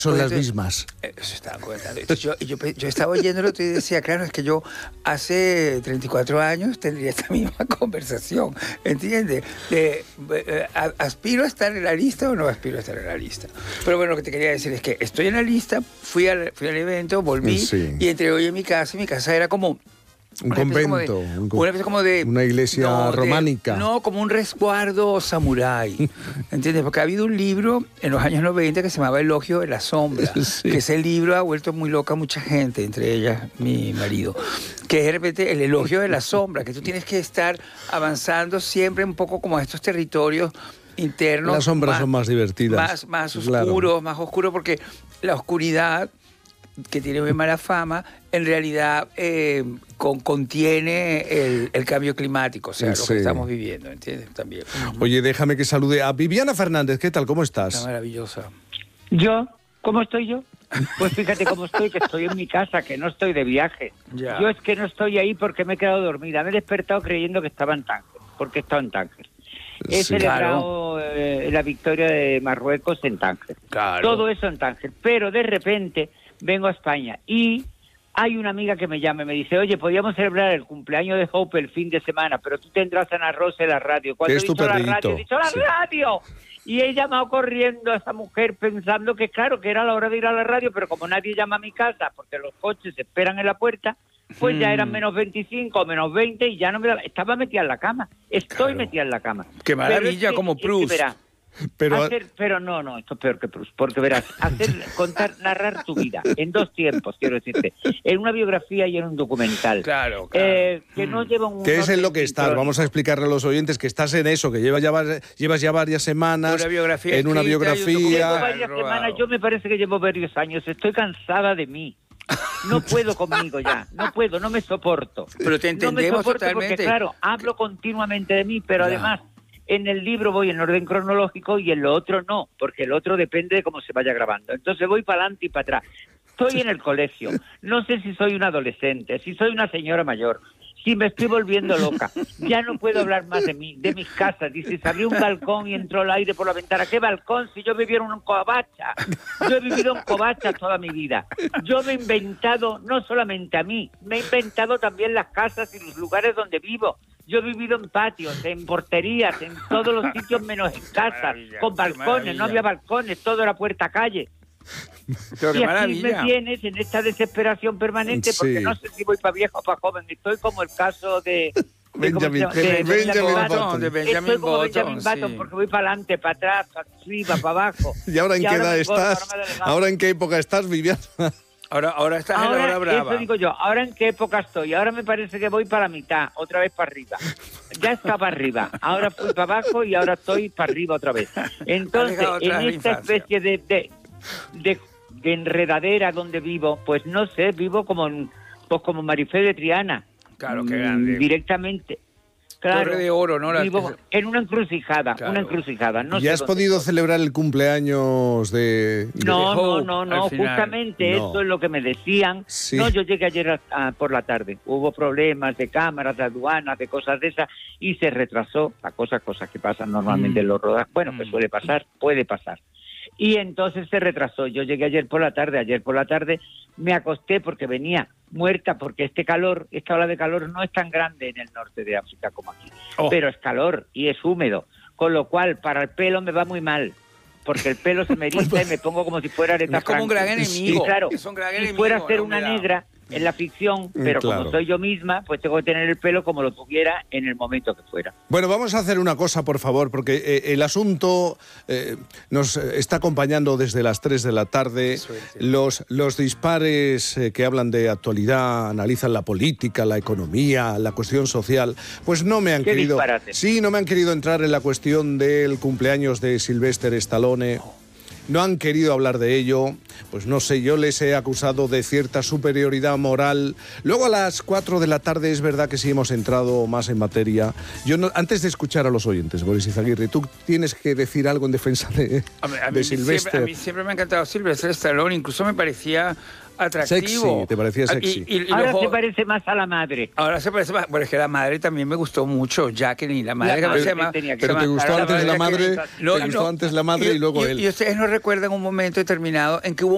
Son las mismas. Se estaban comentando. Entonces yo estaba oyéndolo y decía, claro, es que yo hace 34 años tendría esta misma conversación, ¿entiendes? ¿Aspiro a estar en la lista o no aspiro a estar en la lista? Pero bueno, lo que te quería decir es que estoy en la lista, fui al evento, volví y entré hoy en mi casa, y mi casa era como... Un convento, una iglesia románica. Como un resguardo samurái, ¿entiendes? Porque ha habido un libro en los años 90 que se llamaba Elogio de la Sombra, que ese libro ha vuelto muy loca a mucha gente, entre ellas mi marido, que es de repente el elogio de la sombra, que tú tienes que estar avanzando siempre un poco como a estos territorios internos. Las sombras son más divertidas. Más oscuros, más oscuros, porque la oscuridad, que tiene muy mala fama, en realidad contiene el cambio climático, o sea, lo que estamos viviendo, ¿entiendes? También. Oye, déjame que salude a Viviana Fernández. ¿Qué tal? ¿Cómo estás? Está maravillosa. ¿Yo? ¿Cómo estoy yo? Pues fíjate cómo estoy, que estoy en mi casa, que no estoy de viaje. Ya. Yo es que no estoy ahí porque me he quedado dormida. Me he despertado creyendo que estaba en Tánger, porque he estado en Tánger. He celebrado la victoria de Marruecos en Tánger. Claro. Todo eso en Tánger. Pero de repente vengo a España y hay una amiga que me llama y me dice, oye, podríamos celebrar el cumpleaños de Hope el fin de semana, pero tú tendrás a Ana Rosa en la radio. Cuando he dicho la radio, he dicho ¡la radio! Y he llamado corriendo a esa mujer pensando que claro, que era la hora de ir a la radio, pero como nadie llama a mi casa porque los coches se esperan en la puerta, pues ya eran menos 25, menos 20 y ya no me daba. Estaba metida en la cama. Estoy metida en la cama. ¡Qué maravilla! Como Proust. Pero no, esto es peor que Proust, porque verás, narrar tu vida en dos tiempos, quiero decirte, en una biografía y en un documental. Claro. Que no lleva un... ¿Qué es en lo que estás? Vamos a explicarle a los oyentes que estás en eso, que llevas ya varias semanas en una biografía. Llevo varias semanas, yo me parece que llevo varios años, estoy cansada de mí. No puedo conmigo ya, no me soporto. Pero te entendemos totalmente. Porque claro, hablo continuamente de mí, pero además... En el libro voy en orden cronológico y en lo otro no, porque el otro depende de cómo se vaya grabando. Entonces voy para adelante y para atrás. Estoy en el colegio. No sé si soy un adolescente, si soy una señora mayor, si me estoy volviendo loca. Ya no puedo hablar más de mí, de mis casas. Dice, se abrió un balcón y entró el aire por la ventana. ¿Qué balcón? Si yo vivía en un covacha. Yo he vivido en covachas toda mi vida. Yo me he inventado, no solamente a mí, me he inventado también las casas y los lugares donde vivo. Yo he vivido en patios, en porterías, en todos los sitios menos en casas, con balcones, no había balcones, todo era puerta calle. Pero y aquí me tienes en esta desesperación permanente porque no sé si voy para viejo o para joven. Estoy como el caso de Benjamin Button, porque voy para adelante, para atrás, para arriba, para abajo. ¿Y ahora en qué edad estás? ¿Ahora en qué época estás, Viviana? Ahora estás en la hora brava. Eso digo yo, ¿ahora en qué época estoy? Ahora me parece que voy para la mitad, otra vez para arriba. Ya estaba para arriba, ahora fui para abajo y ahora estoy para arriba otra vez. Entonces, en esta especie de enredadera donde vivo, pues no sé, vivo como Marifé de Triana. Claro, qué grande. Directamente. Claro, Torre de Oro, ¿no? Vivo en una encrucijada, No ¿Y has podido celebrar el cumpleaños de No, justamente eso es lo que me decían. Sí. No, yo llegué ayer por la tarde. Hubo problemas de cámaras, de aduanas, de cosas de esas, y se retrasó. Cosas que pasan normalmente en los rodajes. Bueno, que puede pasar. Y entonces se retrasó. Yo llegué ayer por la tarde me acosté porque venía muerta, porque esta ola de calor no es tan grande en el norte de África como aquí. Pero es calor y es húmedo, con lo cual para el pelo me va muy mal, porque el pelo se me eriza y me pongo como si fuera Aretha Es como un gran enemigo. Sí, claro, es un gran si enemigo, fuera a ser una negra en la ficción, pero como soy yo misma, pues tengo que tener el pelo como lo tuviera en el momento que fuera. Bueno, vamos a hacer una cosa, por favor, porque el asunto nos está acompañando desde las 3 de la tarde. Los dispares que hablan de actualidad, analizan la política, la economía, la cuestión social, pues no me han querido... Disparate? Sí, no me han querido entrar en la cuestión del cumpleaños de Sylvester Stallone. No han querido hablar de ello, pues no sé, yo les he acusado de cierta superioridad moral. Luego a las 4 de la tarde es verdad que sí hemos entrado más en materia. Antes de escuchar a los oyentes, Boris Izaguirre, tú tienes que decir algo en defensa de Sylvester. A mí siempre me ha encantado Sylvester Stallone, incluso me parecía atractivo. Sexy, te parecía sexy. Ahora se parece más a la madre. Ahora se parece más. Bueno, es que la madre también me gustó mucho, Jacqueline, la madre que se llama. Pero te gustó antes la madre, te gustó antes la madre y luego él. Y ustedes no recuerdan un momento determinado en que hubo